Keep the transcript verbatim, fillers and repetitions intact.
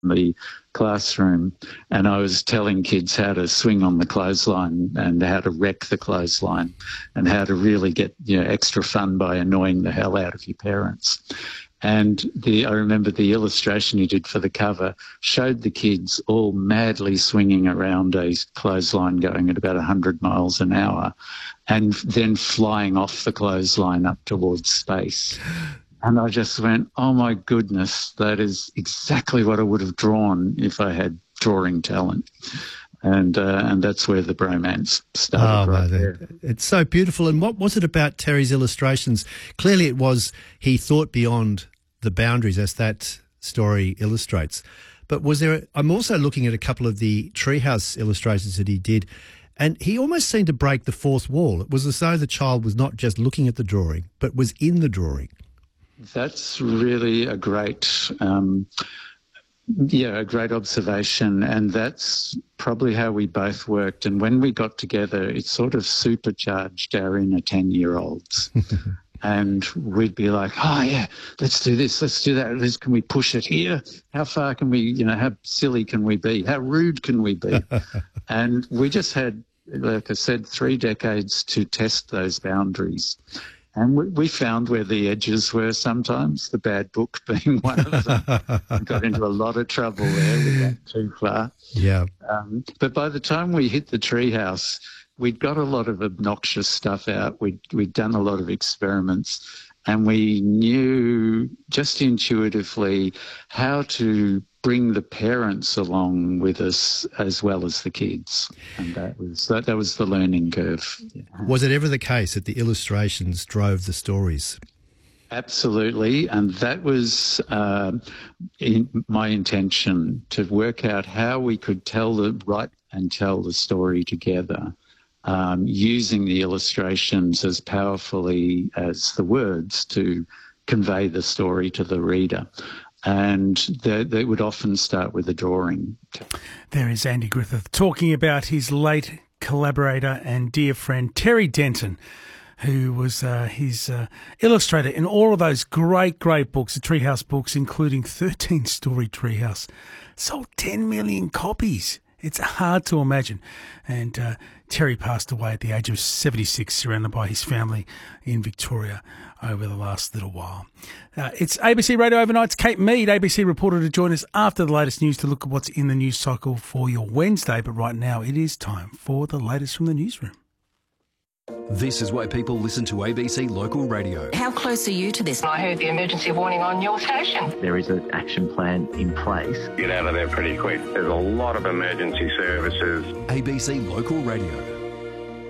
the classroom, and I was telling kids how to swing on the clothesline and how to wreck the clothesline and how to really get, you know, extra fun by annoying the hell out of your parents. And the, I remember the illustration you did for the cover showed the kids all madly swinging around a clothesline going at about one hundred miles an hour and then flying off the clothesline up towards space. And I just went, oh, my goodness, that is exactly what I would have drawn if I had drawing talent. And uh, and that's where the bromance started oh, right no, there. It's so beautiful. And what was it about Terry's illustrations? Clearly it was he thought beyond the boundaries, as that story illustrates. But was there, I'm also looking at a couple of the treehouse illustrations that he did, and he almost seemed to break the fourth wall. It was as though the child was not just looking at the drawing, but was in the drawing. That's really a great, um, yeah, a great observation, and that's probably how we both worked. And when we got together, it sort of supercharged our inner ten-year-olds. And we'd be like, oh, yeah, let's do this, let's do that. Let's, can we push it here? How far can we, you know, how silly can we be? How rude can we be? And we just had, like I said, three decades to test those boundaries. And we, we found where the edges were sometimes, the bad book being one of them. We got into a lot of trouble there. We went too far. Yeah. Um, but by the time we hit the treehouse, we'd got a lot of obnoxious stuff out. We'd, we'd done a lot of experiments, and we knew just intuitively how to bring the parents along with us as well as the kids. And that was that, that was the learning curve. Yeah. Was it ever the case that the illustrations drove the stories? Absolutely, and that was uh, in my intention, to work out how we could tell the write and tell the story together. Um, using the illustrations as powerfully as the words to convey the story to the reader. And they, they would often start with a drawing. There is Andy Griffith talking about his late collaborator and dear friend Terry Denton, who was uh, his uh, illustrator in all of those great, great books, the Treehouse books, including thirteen-story Treehouse. Sold ten million copies. It's hard to imagine. And uh, Terry passed away at the age of seventy-six, surrounded by his family in Victoria over the last little while. Uh, it's A B C Radio Overnight's Kate Mead, A B C reporter, to join us after the latest news to look at what's in the news cycle for your Wednesday. But right now, it is time for the latest from the newsroom. This is why people listen to A B C Local Radio. How close are you to this? I heard the emergency warning on your station. There is an action plan in place. Get out of there pretty quick. There's a lot of emergency services. A B C Local Radio.